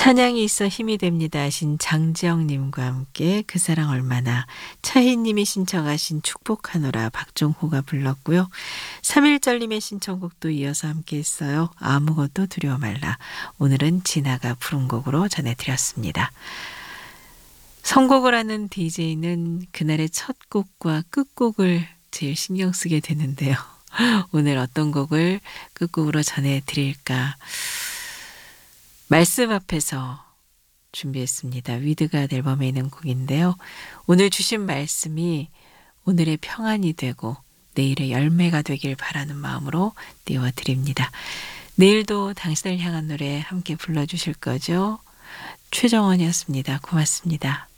찬양이 있어 힘이 됩니다 하신 장지영님과 함께 그 사랑 얼마나, 차희님이 신청하신 축복하노라 박종호가 불렀고요. 3.1절님의 신청곡도 이어서 함께 했어요. 아무것도 두려워 말라. 오늘은 진아가 부른 곡으로 전해드렸습니다. 선곡을 하는 DJ는 그날의 첫 곡과 끝곡을 제일 신경 쓰게 되는데요. 오늘 어떤 곡을 끝곡으로 전해드릴까 말씀 앞에서 준비했습니다. 위드가 앨범에 있는 곡인데요. 오늘 주신 말씀이 오늘의 평안이 되고 내일의 열매가 되길 바라는 마음으로 띄워드립니다. 내일도 당신을 향한 노래 함께 불러주실 거죠? 최정원이었습니다. 고맙습니다.